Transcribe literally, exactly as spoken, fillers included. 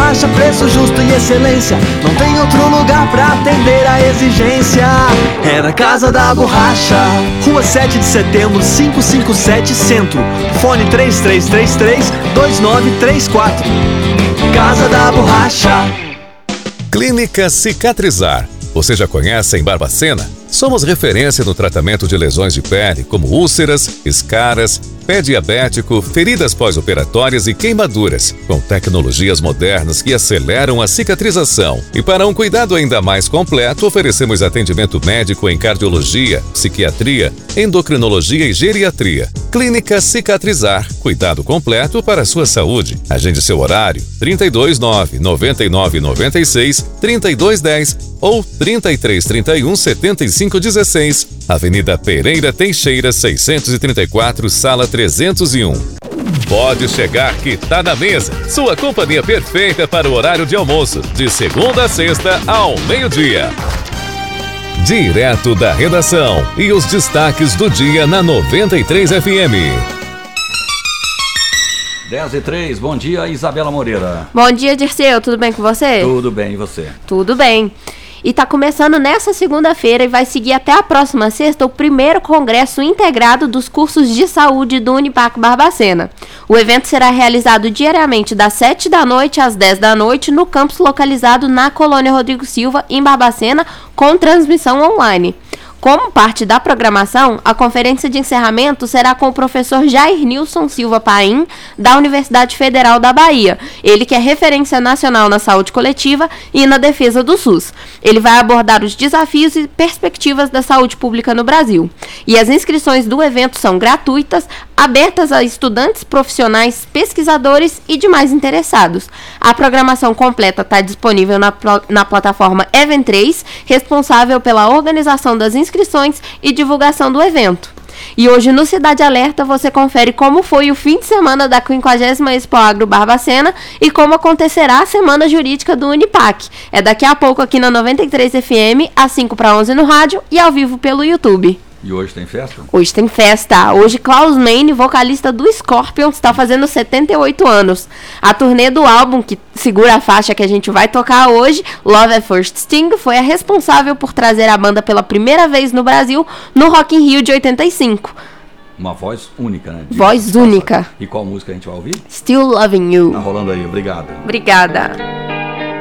Borracha, preço justo e excelência. Não tem outro lugar pra atender a exigência. É na Casa da Borracha. Rua sete de setembro, quinhentos e cinquenta e sete, Centro. Fone três três três três, dois nove três quatro. Casa da Borracha. Clínica Cicatrizar. Você já conhece em Barbacena? Somos referência no tratamento de lesões de pele, como úlceras, escaras, pé diabético, feridas pós-operatórias e queimaduras, com tecnologias modernas que aceleram a cicatrização. E para um cuidado ainda mais completo, oferecemos atendimento médico em cardiologia, psiquiatria, endocrinologia e geriatria. Clínica Cicatrizar. Cuidado completo para a sua saúde. Agende seu horário trinta e dois, nove, noventa e nove, noventa e seis, trinta e dois, dez ou trinta e três, trinta e um, setenta e cinco, dezesseis. Avenida Pereira Teixeira, seiscentos e trinta e quatro, sala trezentos e um. Pode chegar que tá na mesa. Sua companhia perfeita para o horário de almoço, de segunda a sexta ao meio-dia. Direto da redação e os destaques do dia na noventa e três F M. dez e três, bom dia, Isabela Moreira. Bom dia, Dirceu, tudo bem com você? Tudo bem, e você? Tudo bem. E está começando nessa segunda-feira e vai seguir até a próxima sexta o primeiro congresso integrado dos cursos de saúde do Unipac Barbacena. O evento será realizado diariamente das sete da noite às dez da noite no campus localizado na Colônia Rodrigo Silva, em Barbacena, com transmissão online. Como parte da programação, a conferência de encerramento será com o professor Jair Nilson Silva Paim, da Universidade Federal da Bahia. Ele que é referência nacional na saúde coletiva e na defesa do SUS. Ele vai abordar os desafios e perspectivas da saúde pública no Brasil. E as inscrições do evento são gratuitas, abertas a estudantes, profissionais, pesquisadores e demais interessados. A programação completa está disponível na, na plataforma Event três, responsável pela organização das inscrições e divulgação do evento. E hoje no Cidade Alerta você confere como foi o fim de semana da quinquagésima Expo Agro Barbacena e como acontecerá a Semana Jurídica do Unipac. É daqui a pouco aqui na noventa e três F M, às cinco para onze no rádio e ao vivo pelo YouTube. E hoje tem festa? Hoje tem festa. Hoje Klaus Meine, vocalista do Scorpions, está fazendo setenta e oito anos. A turnê do álbum, que segura a faixa que a gente vai tocar hoje, Love at First Sting, foi a responsável por trazer a banda pela primeira vez no Brasil no Rock in Rio de oitenta e cinco. Uma voz única, né? Voz única. E qual música a gente vai ouvir? Still Loving You. Tá rolando aí, obrigado. Obrigada.